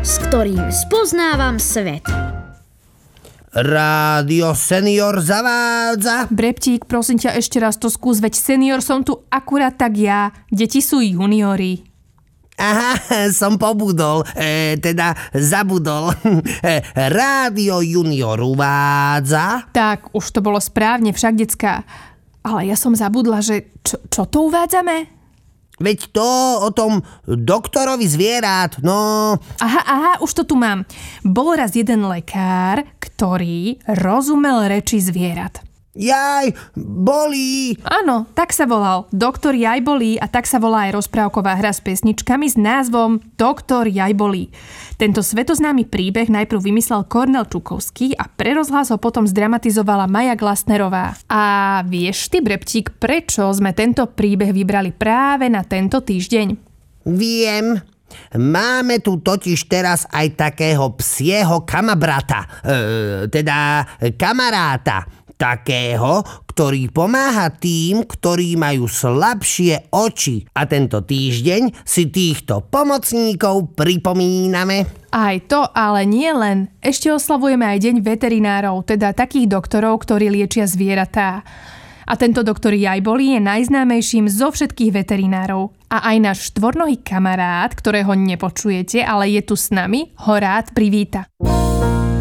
s ktorým spoznávam svet. Rádio Senior zavádza. Breptík, prosím ťa, ešte raz to skús, veď senior som tu akurát tak ja. Deti sú juniori. Aha, som pobudol, zabudol. Rádio Junior uvádza. Tak, už to bolo správne, však, decká. Ale ja som zabudla, že čo to uvádzame? Veď to o tom doktorovi zvierat, no... Aha, už to tu mám. Bol raz jeden lekár, ktorý rozumel reči zvierat. Jaj, bolí. Áno, tak sa volal. Doktor Jaj bolí a tak sa volá aj rozprávková hra s pesničkami s názvom Doktor Jaj bolí. Tento svetoznámy príbeh najprv vymyslel Kornel Čukovský a pre rozhlas ho potom zdramatizovala Maja Glasnerová. A vieš ty, Breptík, prečo sme tento príbeh vybrali práve na tento týždeň? Viem. Máme tu totiž teraz aj takého psieho kamabrata, kamaráta. Takého, ktorý pomáha tým, ktorí majú slabšie oči. A tento týždeň si týchto pomocníkov pripomíname. Aj to, ale nie len. Ešte oslavujeme aj deň veterinárov, teda takých doktorov, ktorí liečia zvieratá. A tento doktor Jajbolí je najznámejším zo všetkých veterinárov. A aj náš štvornohý kamarát, ktorého nepočujete, ale je tu s nami, ho rád privíta.